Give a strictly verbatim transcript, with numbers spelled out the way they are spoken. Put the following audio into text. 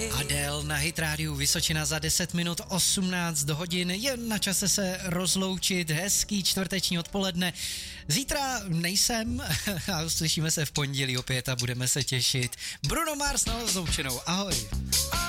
Adele na Hit Rádiu Vysočina za deset minut osmnáct hodin. Je na čase se rozloučit. Hezký čtvrteční odpoledne. Zítra nejsem a uslyšíme se v pondělí opět a budeme se těšit. Bruno Mars na rozloučenou. Ahoj.